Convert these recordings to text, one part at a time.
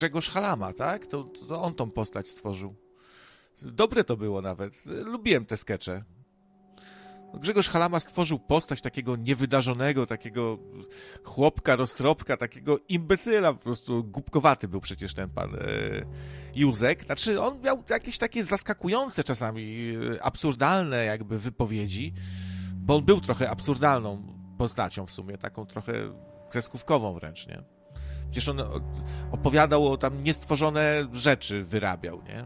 Grzegorz Halama, tak? To on tą postać stworzył. Dobre to było nawet. Lubiłem te skecze. Grzegorz Halama stworzył postać takiego niewydarzonego, takiego chłopka, roztropka, takiego imbecyla, po prostu głupkowaty był przecież ten pan Józek. Znaczy on miał jakieś takie zaskakujące czasami, absurdalne jakby wypowiedzi, bo on był trochę absurdalną postacią w sumie, taką trochę kreskówkową wręcz, nie? Przecież on opowiadał o tam niestworzone rzeczy, wyrabiał, nie?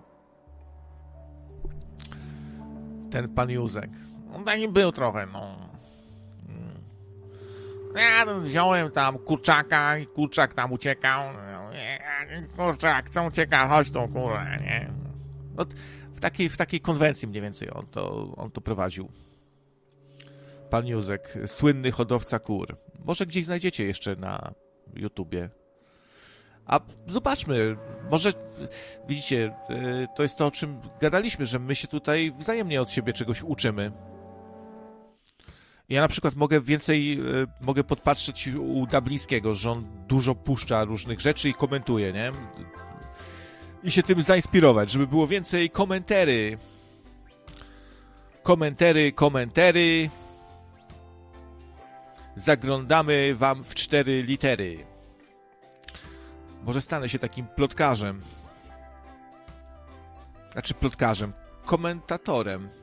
Ten pan Józek. On taki był trochę, no. Ja wziąłem tam kurczaka i kurczak tam uciekał. Kurczak, co ucieka? Chodź tą kurę, nie? No, w takiej konwencji mniej więcej on to prowadził. Pan Józek, słynny hodowca kur. Może gdzieś znajdziecie jeszcze na YouTubie. A zobaczmy, może, widzicie, to jest to, o czym gadaliśmy, że my się tutaj wzajemnie od siebie czegoś uczymy. Ja na przykład mogę podpatrzeć u Dablińskiego, że on dużo puszcza różnych rzeczy i komentuje, nie? I się tym zainspirować, żeby było więcej komentary. Komentary. Zaglądamy wam w 4 litery. Może stanę się takim plotkarzem. Znaczy plotkarzem, komentatorem.